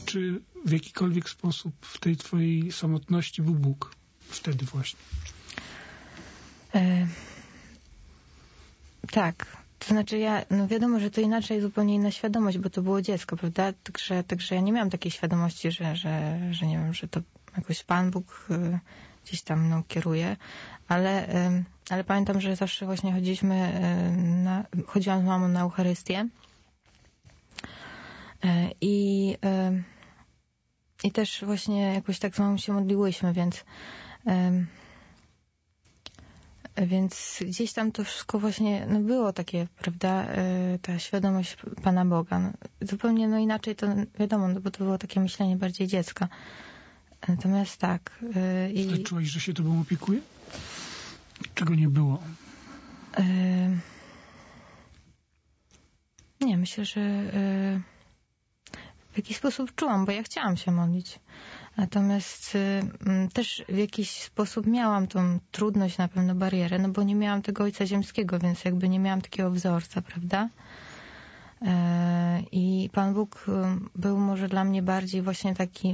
czy w jakikolwiek sposób w tej twojej samotności był Bóg? Wtedy właśnie. Tak. To znaczy wiadomo, że to inaczej, zupełnie inna świadomość, bo to było dziecko, prawda? Także ja nie miałam takiej świadomości, że nie wiem, że to jakoś Pan Bóg gdzieś tam mną kieruje, ale pamiętam, że zawsze właśnie chodziłam z mamą na Eucharystię i też właśnie jakoś tak z mamą się modliłyśmy, więc gdzieś tam to wszystko właśnie było takie, prawda, ta świadomość Pana Boga. Zupełnie inaczej to wiadomo, bo to było takie myślenie bardziej dziecka. Natomiast tak. Ale czułaś, że się tobą opiekuje? Czego nie było? Nie, myślę, że w jakiś sposób czułam, bo ja chciałam się modlić. Natomiast też w jakiś sposób miałam tą trudność, na pewno barierę, bo nie miałam tego Ojca Ziemskiego, więc jakby nie miałam takiego wzorca, prawda? I Pan Bóg był może dla mnie bardziej właśnie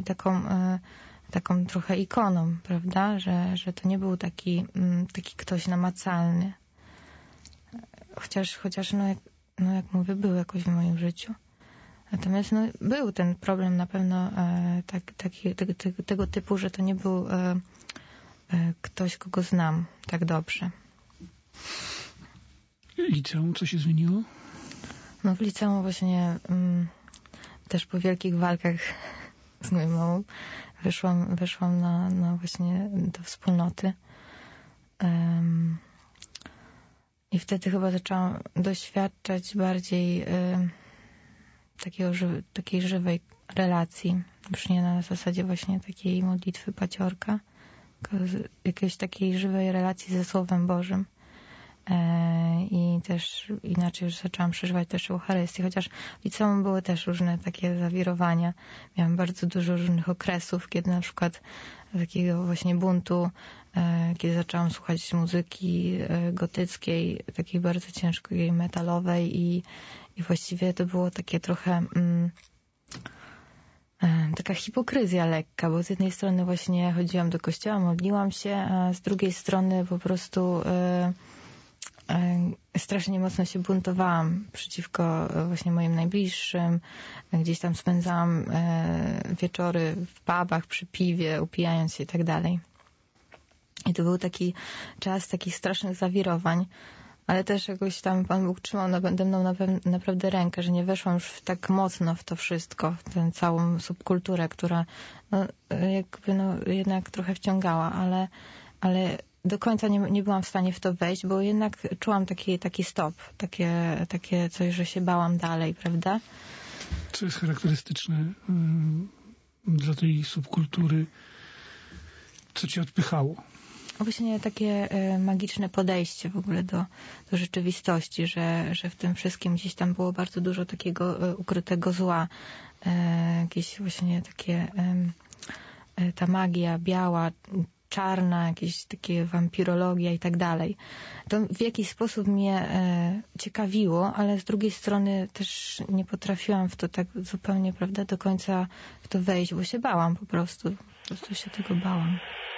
taką trochę ikoną, prawda? Że to nie był taki ktoś namacalny. Chociaż jak mówię, był jakoś w moim życiu. Natomiast był ten problem na pewno tego typu, że to nie był ktoś, kogo znam tak dobrze. Liceum, co się zmieniło? W liceum właśnie też po wielkich walkach z moją mamą weszłam na właśnie do wspólnoty. I wtedy chyba zaczęłam doświadczać bardziej takiej żywej relacji. Już nie na zasadzie właśnie takiej modlitwy paciorka, tylko jakiejś takiej żywej relacji ze Słowem Bożym. I też inaczej już zaczęłam przeżywać też Eucharystię, chociaż w liceum były też różne takie zawirowania. Miałam bardzo dużo różnych okresów, kiedy na przykład takiego właśnie buntu, kiedy zaczęłam słuchać muzyki gotyckiej, takiej bardzo ciężkiej, metalowej i właściwie to było takie trochę taka hipokryzja lekka, bo z jednej strony właśnie chodziłam do kościoła, modliłam się, a z drugiej strony po prostu strasznie mocno się buntowałam przeciwko właśnie moim najbliższym. Gdzieś tam spędzałam wieczory w pubach, przy piwie, upijając się i tak dalej. I to był taki czas takich strasznych zawirowań, ale też jakoś tam Pan Bóg trzymał nade mną naprawdę rękę, że nie weszłam już tak mocno w to wszystko, w tę całą subkulturę, która jednak trochę wciągała, ale do końca nie byłam w stanie w to wejść, bo jednak czułam taki stop, takie coś, że się bałam dalej, prawda? Co jest charakterystyczne dla tej subkultury? Co cię odpychało? Właśnie takie magiczne podejście w ogóle do rzeczywistości, że w tym wszystkim gdzieś tam było bardzo dużo takiego ukrytego zła. Jakieś właśnie takie ta magia biała, czarna, jakieś takie wampirologia i tak dalej. To w jakiś sposób mnie ciekawiło, ale z drugiej strony też nie potrafiłam w to tak zupełnie, prawda, do końca w to wejść, bo się bałam po prostu. Po prostu się tego bałam.